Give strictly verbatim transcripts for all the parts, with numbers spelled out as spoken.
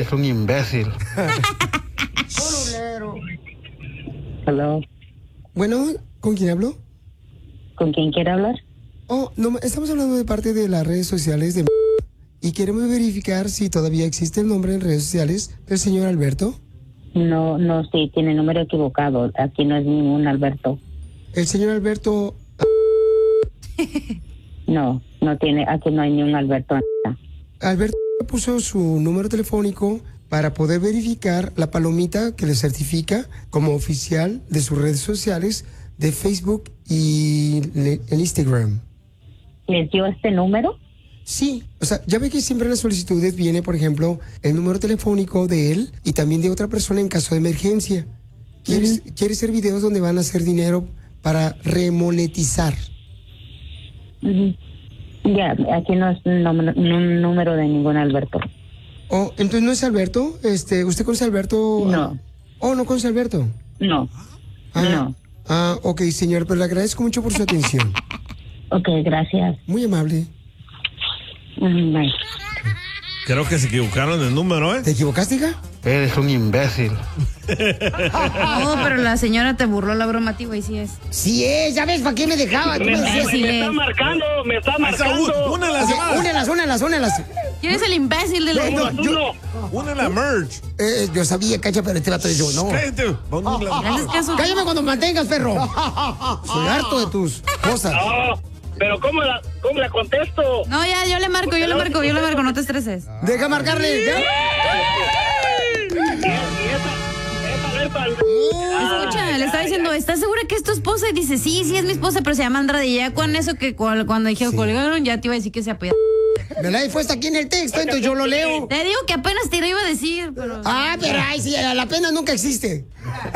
Eres un imbécil. Hello. Bueno, ¿con quién hablo? ¿Con quién quiere hablar? Oh, no, estamos hablando de parte de las redes sociales de... Y queremos verificar si todavía existe el nombre en redes sociales del señor Alberto. No, no, sí, tiene el número equivocado. Aquí no es ningún Alberto. El señor Alberto... No, no tiene, aquí no hay ni un Alberto. Alberto puso su número telefónico para poder verificar la palomita que le certifica como oficial de sus redes sociales de Facebook y le- el Instagram. ¿Les dio este número? Sí, o sea, ya ve que siempre en las solicitudes viene, por ejemplo, el número telefónico de él y también de otra persona en caso de emergencia. ¿Quieres, Ujú. ¿quieres hacer videos donde van a hacer dinero para remonetizar? Ujú. Ya, aquí no es un número, un número de ningún Alberto. Oh, entonces no es Alberto. Este, ¿usted conoce a Alberto? No. Oh, no conoce a Alberto. No, Ah, no. Ah, ok, señor, pero le agradezco mucho por su atención. Ok, gracias. Muy amable. Mm, bye. Creo que se equivocaron el número, ¿eh? ¿Te equivocaste, hija? Eres un imbécil. No, pero la señora te burló la broma a ti, güey, sí es. Sí es, ya ves, ¿para qué me dejaba? Tú me decías, Sí Me está es. marcando, me está marcando. Una de las Oye, llamadas. únelas, únelas, únelas. ¿Quién es el imbécil de la... No, Uno, yo- uno. Una de la merge. Eh, yo sabía, cacha, pero este vato yo no. Cállate. Una de las ¿Le haces caso? Cállame cuando mantengas, perro. Soy harto de tus cosas. No, pero ¿cómo la, cómo la contesto? No, ya, yo le marco, yo le marco, yo le marco, no te estreses. Deja marcarle. ¿ya? Y esa, esa Alberta, Escucha, le estaba diciendo, ¿estás segura que es tu esposa? Y dice, sí, sí es mi esposa, pero se llama Andrade. Y ya con eso que cu- cuando dijeron Sí. colgaron, ya te iba a decir que se apellida. Me la he puesto aquí en el texto, entonces yo lo leo. Te digo que apenas te lo iba a decir, pero... Ah, pero ay, sí, la pena nunca existe.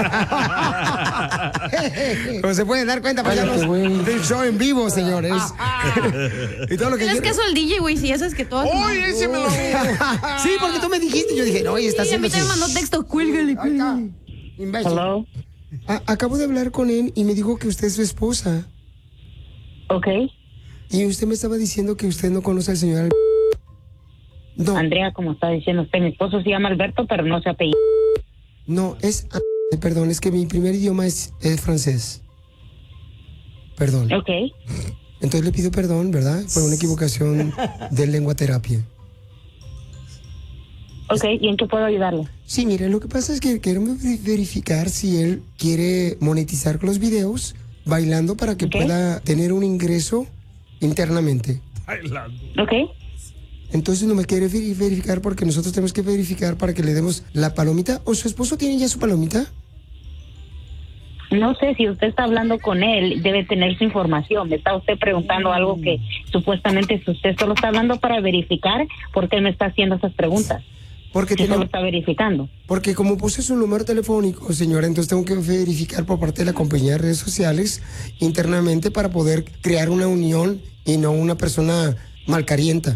Como se pueden dar cuenta, payanos, del show en vivo, señores. Y todo lo que ¿Le das quiero- caso al D J, güey? Si eso es que todo... ¡Oye, ese me lo... Sí, porque tú me dijiste, yo dije, no, oye, está Sí, a mí haciendo también me mandó texto, cuélgale, cuélgale. imbécil. Hello. A- acabo de hablar con él y me dijo que usted es su esposa. Ok. Y usted me estaba diciendo que usted no conoce al señor Al- No, Andrea, como está diciendo usted, mi esposo se llama Alberto, pero no se apellida. no, es... Perdón, es que mi primer idioma es, es francés. Perdón. Ok. Entonces le pido perdón, ¿verdad? Fue una equivocación de lenguaterapia. Ok, ¿y en qué puedo ayudarle? Sí, mire, lo que pasa es que queremos ve- verificar si él quiere monetizar con los videos bailando para que Ok. pueda tener un ingreso internamente. Bailando. Ok. Entonces no me quiere veri- verificar porque nosotros tenemos que verificar para que le demos la palomita. ¿O su esposo tiene ya su palomita? No sé si usted está hablando con él, debe tener su información. Me está usted preguntando algo que supuestamente usted solo está hablando para verificar por qué me está haciendo esas preguntas. Porque, Que solo tenemos- está verificando. porque como puse su número telefónico, señora, entonces tengo que verificar por parte de la compañía de redes sociales internamente para poder crear una unión y no una persona malcarienta.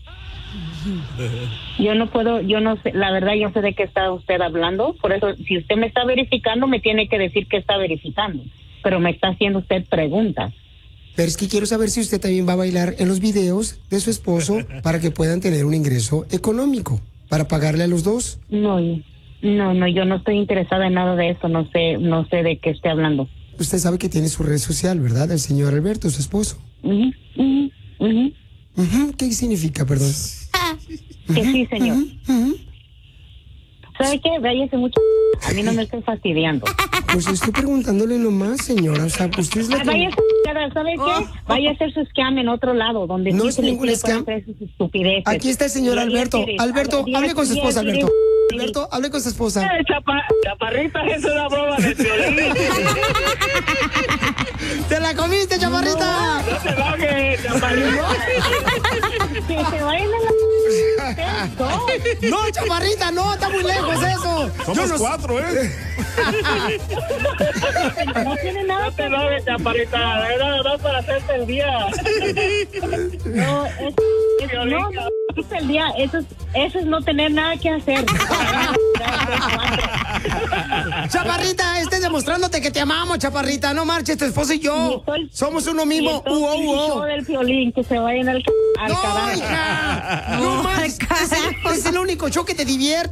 Yo no puedo, yo no sé, la verdad yo sé de qué está usted hablando, por eso si usted me está verificando me tiene que decir que está verificando, pero me está haciendo usted preguntas. Pero es que quiero saber si usted también va a bailar en los videos de su esposo para que puedan tener un ingreso económico, para pagarle a los dos. No, no, no, yo no estoy interesada en nada de eso, no sé, no sé de qué esté hablando. Usted sabe que tiene su red social, ¿verdad? El señor Alberto, su esposo. Ujú, ujú, ujú. Ujú, ¿qué significa, perdón? Que sí, señor. Ujú. ¿Sabe qué? Váyase mucho. A mí no me estén fastidiando. Pues estoy preguntándole nomás, señora. O sea, usted es la Ah, que... váyase, ¿sabe qué? Vaya a hacer su scam en otro lado, donde No sí es se le ningún quiere scam. hacer sus estupideces. Aquí está el señor Diez, Alberto. diez, Alberto, diez, hable con su diez, esposa, diez, Alberto. diez. Alberto, hable con su esposa. Eh, chapa, chaparrita, es una broma de violín. ¡Te la comiste, chaparrita! No te bajes, chaparrita. Que se vayan a la... No, chaparrita, no, está muy lejos eso. Somos Yo no- cuatro, ¿eh? No tiene nada No te bajes, chaparrita. Era nada más para hacerte el día. No, es, es- no, no, es el día, eso es, eso es no tener nada que hacer. Chaparrita, estés demostrándote que te amamos, chaparrita. No marches, tu esposo y Y yo. estoy- Somos uno Y mismo. entonces Uo, el uo. show del violín, que se vayan al, al No, carajo. hija. No, No, marches. al carajo. Es el, es el único show que te divierte.